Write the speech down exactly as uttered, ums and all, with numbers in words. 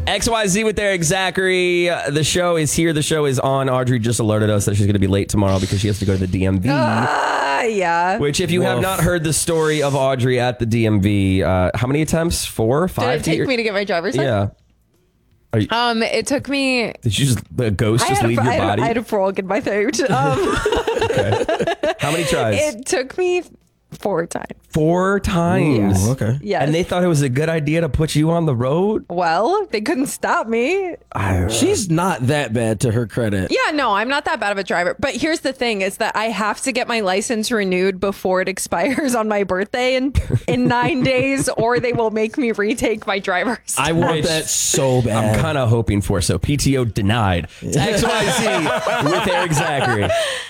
X Y Z with Eric Zachary. Uh, the show is here. The show is on. Audrey just alerted us that she's going to be late tomorrow because she has to go to the D M V. Uh, yeah. Which, if you Woof. have not heard the story of Audrey at the D M V, uh, how many attempts? Four, five? Did it take me to get my driver's license? Yeah. You, um, it took me. Did you just the ghost just leave a, your I body? A, I had a frog in my throat. Um, okay. How many tries? It took me four times. Four times. Ooh, okay. Yes. And they thought it was a good idea to put you on the road? Well, they couldn't stop me. I, She's not that bad, to her credit. Yeah, no, I'm not that bad of a driver. But here's the thing is that I have to get my license renewed before it expires on my birthday in, in nine days, or they will make me retake my driver's. I want that so bad. I'm kind of hoping for. So P T O denied. It's X Y Z with Eric Zachary.